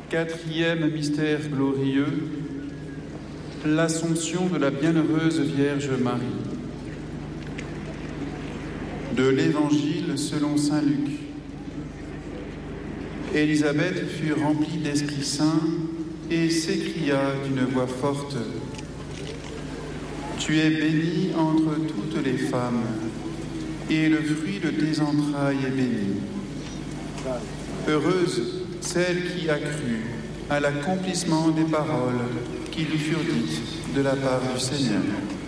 Quatrième mystère glorieux, l'Assomption de la Bienheureuse Vierge Marie. De l'Évangile selon saint Luc. Élisabeth fut remplie d'Esprit Saint et s'écria d'une voix forte : Tu es bénie entre toutes les femmes, et le fruit de tes entrailles est béni. Heureuse celle qui a cru à l'accomplissement des paroles qui lui furent dites de la part du Seigneur.